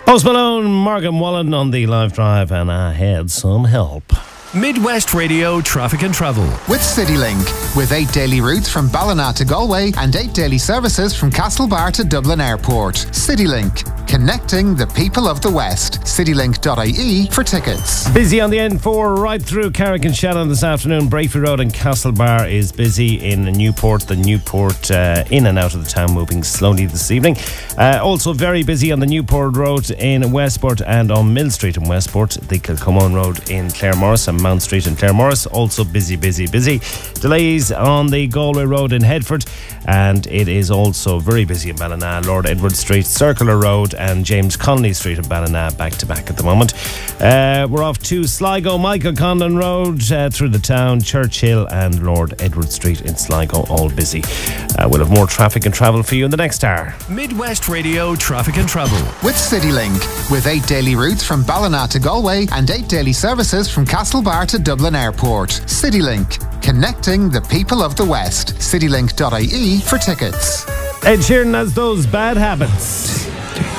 Post Malone, Morgan Wallen on the live drive, and I had some help. Midwest Radio Traffic and Travel with CityLink, with 8 daily routes from Ballina to Galway and 8 daily services from Castlebar to Dublin Airport. CityLink, connecting the people of the West. CityLink.ie for tickets. Busy on the N4 right through Carrick and Shannon this afternoon. Braefer Road and Castlebar is busy in Newport. The Newport in and out of the town moving slowly this evening. Also very busy on the Newport Road in Westport and on Mill Street in Westport. The Kilcomone Road in Claremorris and Mount Street in Claremorris also busy. Delays on the Galway Road in Headford, and it is also very busy in Ballina. Lord Edward Street, Circular Road and James Connolly Street in Ballina back to back at the moment. We're off to Sligo, Michael Conlon Road through the town, Churchill and Lord Edward Street in Sligo all busy. We'll have more traffic and travel for you in the next hour. Midwest Radio Traffic and Travel with CityLink, with 8 daily routes from Ballina to Galway and 8 daily services from Castlebar to Dublin Airport. CityLink, connecting the people of the West. CityLink.ie for tickets. Ed Sheeran has those bad habits.